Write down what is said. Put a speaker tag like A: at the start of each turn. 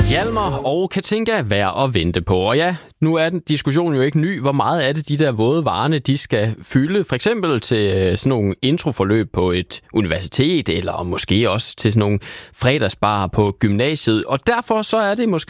A: Hjalmar og Katinka værd at vente på. Og ja, nu er den diskussion jo ikke ny. Hvor meget er det, de der våde varerne, de skal fylde? For eksempel til sådan nogle introforløb på et universitet, eller måske også til sådan nogle fredagsbarer på gymnasiet. Og derfor så er det måske